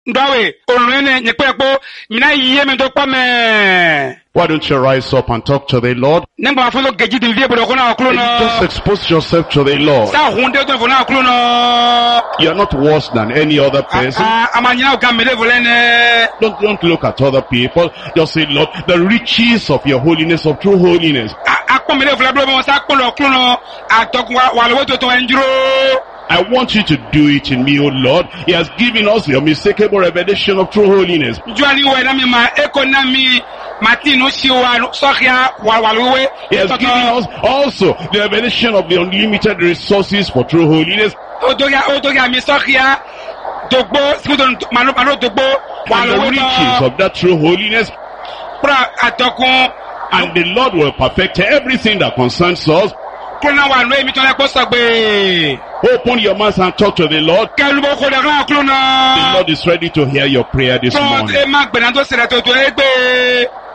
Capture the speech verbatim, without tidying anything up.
Ndawe, onwene nyekwepo, mina yeme ndokpa me. Why don't you rise up and talk to the Lord? Nemba mafulo geji dimvie bodo kuna wakluno. Just expose yourself to the Lord. Sa hunde to funa wakluno. You're not worse than any other person. Amanyina ukamele volene. Don't, don't look at other people. Just say, Lord, the riches of your holiness, of true holiness. Akomele volablo mo sa kono wakluno. Atokwa walwoto to enjuro. I want you to do it in me, O Lord. He has given us the unmistakable revelation of true holiness. He has given us also the revelation of the unlimited resources for true holiness. And the riches of that true holiness. And the Lord will perfect everything that concerns us. Open your mouth and talk to the Lord. The Lord is ready to hear your prayer this morning.